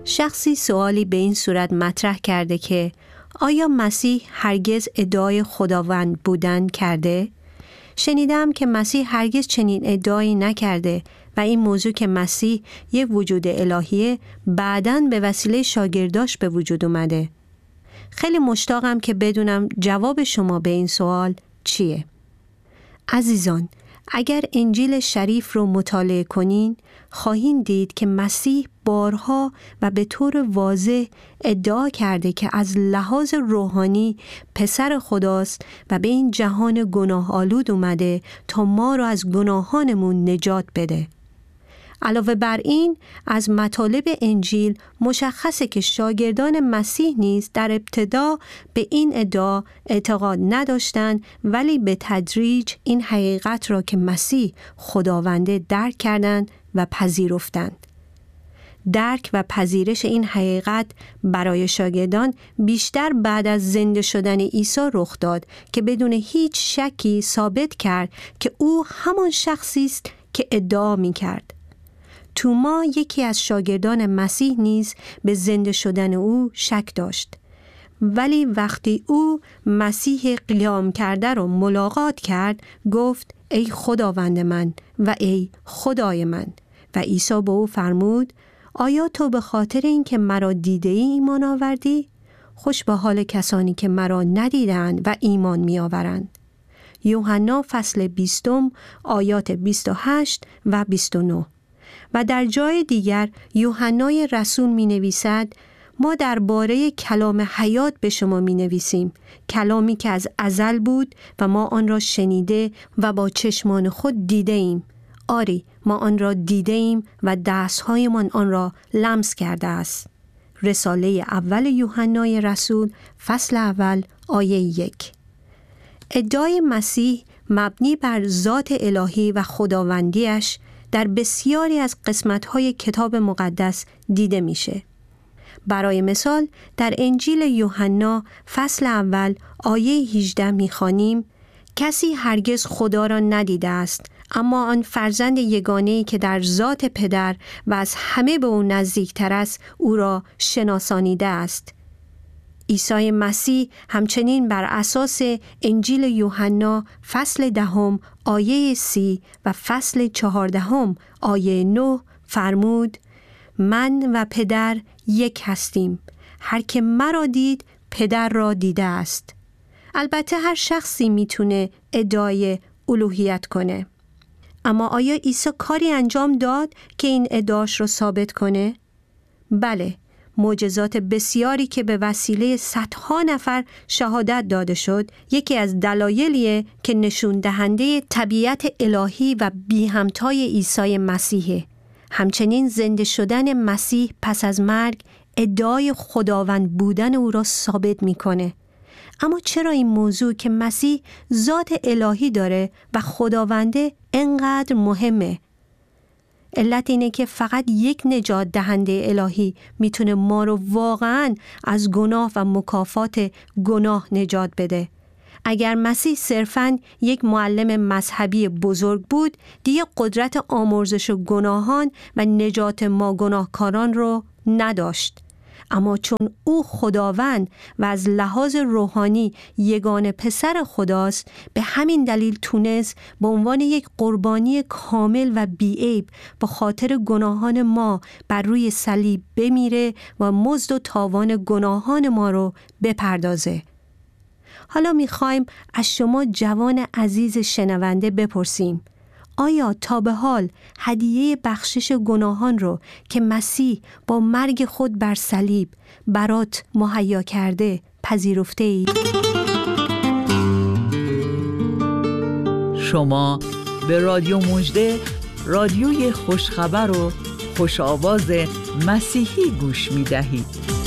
شخصی سوالی به این صورت مطرح کرده که آیا مسیح هرگز ادعای خداوند بودن کرده؟ شنیدم که مسیح هرگز چنین ادعایی نکرده و این موضوع که مسیح یک وجود الهیه بعداً به وسیله شاگرداش به وجود اومده. خیلی مشتاقم که بدونم جواب شما به این سوال چیه؟ عزیزان، اگر انجیل شریف رو مطالعه کنین خواهین دید که مسیح بارها و به طور واضح ادعا کرده که از لحاظ روحانی پسر خداست و به این جهان گناه آلود اومده تا ما رو از گناهانمون نجات بده. علاوه بر این از مطالب انجیل مشخصه که شاگردان مسیح نیز در ابتدا به این ادعا اعتقاد نداشتند، ولی به تدریج این حقیقت را که مسیح خداونده درک کردند و پذیرفتند. درک و پذیرش این حقیقت برای شاگردان بیشتر بعد از زنده شدن عیسی رخ داد که بدون هیچ شکی ثابت کرد که او همان شخصی است که ادعا می‌کرد. توما یکی از شاگردان مسیح نیز به زنده شدن او شک داشت، ولی وقتی او مسیح قیام کرده را ملاقات کرد گفت ای خداوند من و ای خدای من. و عیسی به او فرمود آیا تو به خاطر این که مرا دیده ای ایمان آوردی؟ خوش به حال کسانی که مرا ندیدند و ایمان می آورند. یوحنا فصل 20 آیات 28 و 29. و در جای دیگر یوحنای رسول می نویسد ما درباره کلام حیات به شما می نویسیم، کلامی که از ازل بود و ما آن را شنیده و با چشمان خود دیده ایم. آری ما آن را دیده ایم و دستهایمان آن را لمس کرده است. رساله اول یوحنای رسول فصل اول آیه 1. ادعای مسیح مبنی بر ذات الهی و خداوندیش در بسیاری از قسمت‌های کتاب مقدس دیده میشه. برای مثال در انجیل یوحنا فصل اول آیه 18 میخوانیم کسی هرگز خدا را ندیده است، اما آن فرزند یگانه‌ای که در ذات پدر و از همه به او نزدیکتر است او را شناسانیده است. عیسی مسیح همچنین بر اساس انجیل یوحنا فصل 10 آیه 30 و فصل 14 آیه 9 فرمود من و پدر یک هستیم، هر که مرا دید پدر را دیده است. البته هر شخصی میتونه ادعای الوهیت کنه، اما آیا عیسی کاری انجام داد که این ادعاش رو ثابت کنه؟ بله، معجزات بسیاری که به وسیله صدها نفر شهادت داده شد یکی از دلایلیه که نشون دهنده طبیعت الهی و بی همتای عیسی مسیحه. همچنین زنده شدن مسیح پس از مرگ ادعای خداوند بودن او را ثابت میکنه. اما چرا این موضوع که مسیح ذات الهی داره و خداونده انقدر مهمه؟ علت اینه که فقط یک نجات دهنده الهی میتونه ما رو واقعاً از گناه و مکافات گناه نجات بده. اگر مسیح صرفاً یک معلم مذهبی بزرگ بود، دیگه قدرت آمرزش گناهان و نجات ما گناهکاران رو نداشت. اما چون او خداوند و از لحاظ روحانی یگانه پسر خداست، به همین دلیل تونست به عنوان یک قربانی کامل و بی‌عیب به خاطر گناهان ما بر روی صلیب بمیره و مزد و تاوان گناهان ما رو بپردازه. حالا میخوایم از شما جوان عزیز شنونده بپرسیم آیا تا به حال هدیه بخشش گناهان رو که مسیح با مرگ خود بر صلیب برات مهیا کرده پذیرفته ای؟ شما به رادیو مژده، رادیوی خوشخبر و خوش آواز مسیحی گوش می دهید.